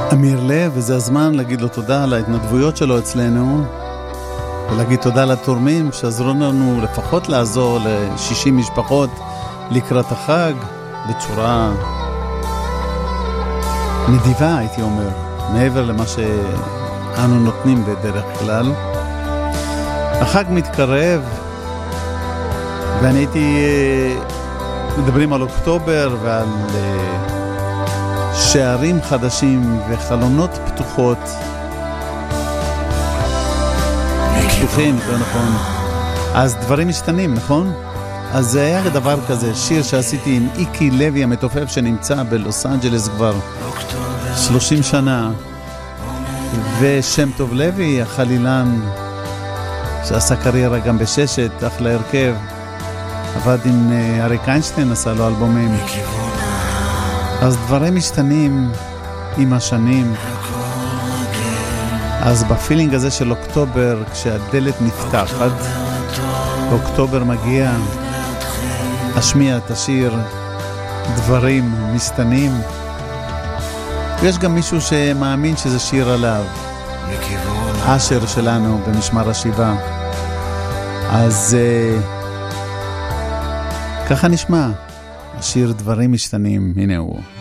אמיר לב, וזה הזמן להגיד לו תודה על ההתנדבויות שלו אצלנו, ולהגיד תודה לתורמים שעזרו לנו לפחות לעזור ל-60 משפחות לקראת החג בצורה נדיבה, הייתי אומר, מעבר למה שאנו נותנים בדרך כלל. החג מתקרב, ואני הייתי מדברים על אוקטובר ועל שערים חדשים וחלונות פתוחים, זה נכון. אז דברים משתנים, נכון? אז זה היה דבר כזה, שיר שעשיתי עם איקי לוי המתופף שנמצא בלוס אנג'לס כבר 30 שנה, ושם טוב לוי, החלילן שעשה קריירה גם בששת, אחלה הרכב, עבד עם אריק איינשטיין, עשה לו אלבומים. אז דברים משתנים עם השנים. אז בפילינג הזה של אוקטובר, כשהדלת נפתחת, אוקטובר מגיע, אשמיע את השיר דברים משתנים. ויש גם מישהו שמאמין שזה שיר עליו, אשר שלנו במשמר השבעה. אז ככה נשמע השיר דברים משתנים. הנה הוא.